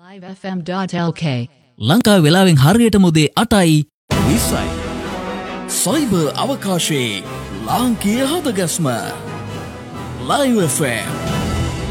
livefm.lk Lanka වෙලාවෙන් හරියටම උදේ 8යි 20යි. Cyber අවකාශයේ ලාංකීය හදගස්ම Live FM